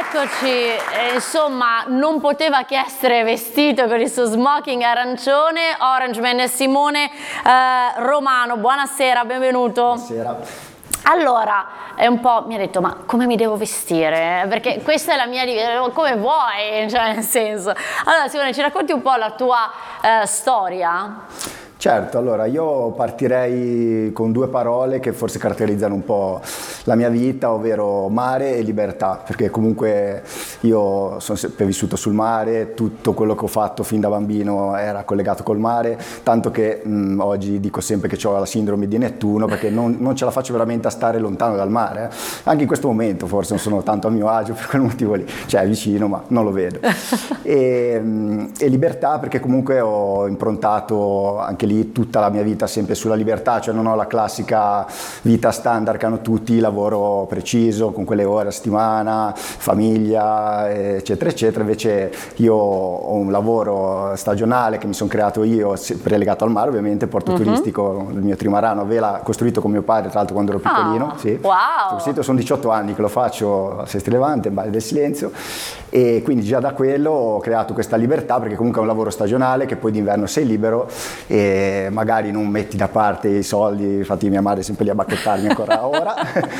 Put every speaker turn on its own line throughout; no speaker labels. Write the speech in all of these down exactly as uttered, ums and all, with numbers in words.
Eccoci, eh, insomma non poteva che essere vestito con il suo smoking arancione, Orange Man e Simone eh, Romano, buonasera, benvenuto.
Buonasera.
Allora, è un po', mi ha detto, ma come mi devo vestire? Perché questa è la mia, come vuoi, cioè nel senso. Allora Simone, ci racconti un po' la tua eh, storia?
Certo, allora io partirei con due parole che forse caratterizzano un po' la mia vita, ovvero mare e libertà, perché comunque io sono sempre vissuto sul mare, tutto quello che ho fatto fin da bambino era collegato col mare, tanto che mh, oggi dico sempre che ho la sindrome di Nettuno, perché non, non ce la faccio veramente a stare lontano dal mare, eh. Anche in questo momento forse non sono tanto a mio agio per quel motivo lì, cioè vicino ma non lo vedo. E, mh, e libertà perché comunque ho improntato anche lì tutta la mia vita sempre sulla libertà, cioè non ho la classica vita standard che hanno tutti, lavoro preciso con quelle ore a settimana, famiglia eccetera eccetera, invece io ho un lavoro stagionale che mi sono creato io, sempre legato al mare ovviamente, porto uh-huh. turistico, il mio trimarano a vela costruito con mio padre tra l'altro quando ero piccolino,
oh,
sì.
Wow.
Sono diciotto anni che lo faccio a Sesti Levante, in Valle del Silenzio, e quindi già da quello ho creato questa libertà perché comunque è un lavoro stagionale che poi d'inverno sei libero e magari non metti da parte i soldi, infatti mia madre è sempre lì a bacchettarmi ancora ora,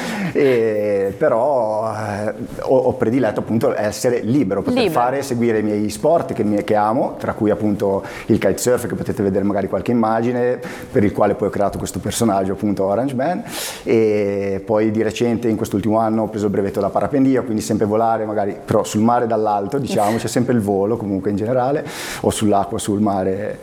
e, però eh, ho, ho prediletto appunto essere libero, poter libero. fare, seguire i miei sport che, mi, che amo, tra cui appunto il kitesurf, che potete vedere magari qualche immagine, per il quale poi ho creato questo personaggio appunto Orange Man, e poi di recente in quest'ultimo anno ho preso il brevetto da parapendio, quindi sempre volare magari, però sul mare dall'alto diciamo, c'è sempre il volo comunque in generale, o sull'acqua, sul mare,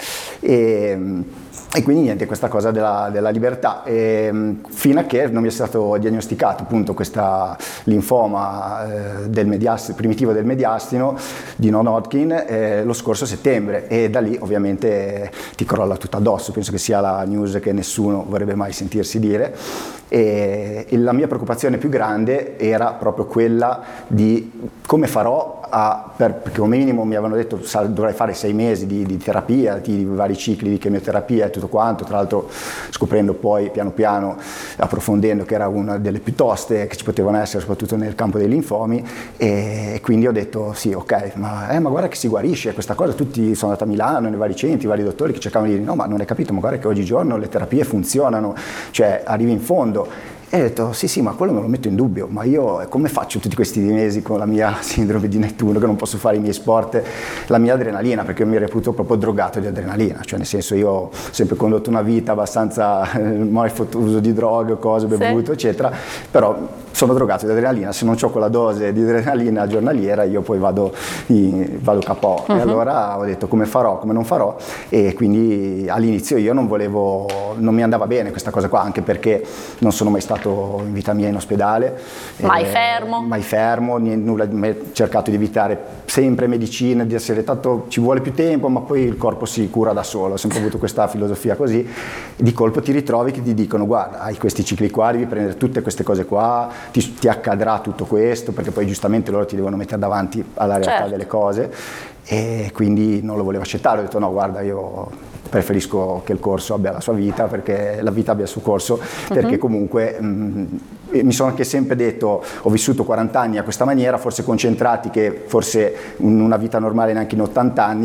e, E quindi niente, questa cosa della, della libertà, e, fino a che non mi è stato diagnosticato appunto questa linfoma eh, del mediastino, primitivo del mediastino di non-Hodgkin eh, lo scorso settembre, e da lì ovviamente ti crolla tutto addosso, penso che sia la news che nessuno vorrebbe mai sentirsi dire, e, e la mia preoccupazione più grande era proprio quella di come farò a, per, perché come minimo mi avevano detto sa, dovrei fare sei mesi di, di terapia, di, di vari cicli di chemioterapia e tutto quanto, tra l'altro scoprendo poi piano piano, approfondendo che era una delle più toste che ci potevano essere soprattutto nel campo dei linfomi, e, e quindi ho detto sì, ok, ma, eh, ma guarda che si guarisce questa cosa, tutti sono andati a Milano nei vari centri, i vari dottori che cercavano di dire no, ma non hai capito, ma guarda che oggigiorno le terapie funzionano, cioè arrivi in fondo. E ho detto sì sì, ma quello me lo metto in dubbio, ma io come faccio tutti questi mesi con la mia sindrome di Nettuno che non posso fare i miei sport, la mia adrenalina, perché io mi reputo proprio drogato di adrenalina, cioè nel senso io ho sempre condotto una vita abbastanza eh, mai fatto uso di droghe, cose, bevuto sì. eccetera, però sono drogato di adrenalina, se non ho quella dose di adrenalina giornaliera io poi vado, in, vado K O. Uh-huh. E allora ho detto come farò, come non farò, e quindi all'inizio io non volevo, non mi andava bene questa cosa qua, anche perché non sono mai stato in vita mia in ospedale,
mai
eh,
fermo
mai fermo, niente, nulla, ho cercato di evitare sempre medicina, di essere tanto ci vuole più tempo ma poi il corpo si cura da solo, ho sempre avuto questa filosofia così, di colpo ti ritrovi che ti dicono guarda hai questi cicli qua, devi prendere tutte queste cose qua, ti, ti accadrà tutto questo, perché poi giustamente loro ti devono mettere davanti alla realtà certo. delle cose, e quindi non lo volevo accettare, ho detto no guarda io preferisco che il corso abbia la sua vita, perché la vita abbia il suo corso, perché uh-huh. comunque mh, mi sono anche sempre detto ho vissuto quaranta anni a questa maniera, forse concentrati che forse in una vita normale neanche in ottanta anni